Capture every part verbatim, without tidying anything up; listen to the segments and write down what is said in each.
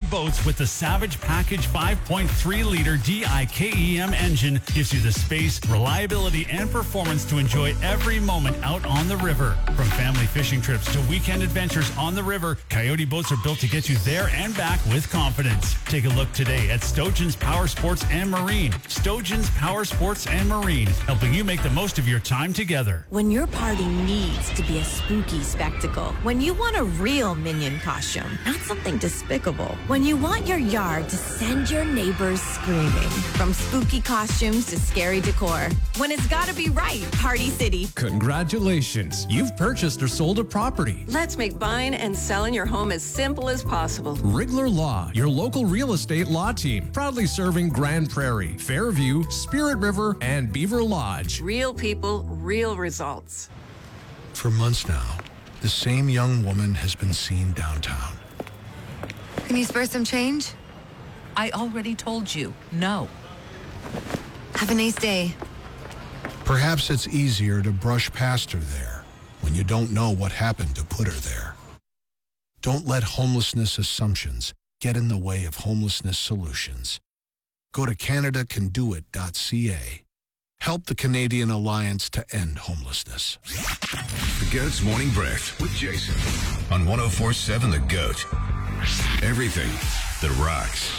boats with the Savage Package five point three liter D I K E M engine gives you the space, reliability, and performance to enjoy every moment out on the river. From family fishing trips to weekend adventures on the river, Coyote boats are built to get you there and back with confidence. Take a look today at Stojan's Power Sports and Marine. Stojan's Power Sports and Marine, helping you make the most of your time together. When your party needs to be a spooky spectacle, when you want a real Minion costume, not something despicable, when you want your yard to send your neighbors screaming, from spooky costumes to scary decor, when it's gotta be right, Party City. Congratulations, you've purchased or sold a property. Let's make buying and selling your home as simple as possible. Rigler Law, your local real estate law team, proudly serving Grand Prairie, Fairview, Spirit River, and Beaver Lodge. Real people, real results. For months now, the same young woman has been seen downtown. Can you spare some change? I already told you, no. Have a nice day. Perhaps it's easier to brush past her there when you don't know what happened to put her there. Don't let homelessness assumptions get in the way of homelessness solutions. Go to Canada Can Do It dot C A. Help the Canadian Alliance to End Homelessness. The Goat's Morning Breath with Jason on one oh four point seven The Goat. Everything that rocks.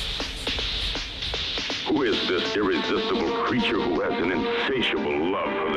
Who is this irresistible creature who has an insatiable love for the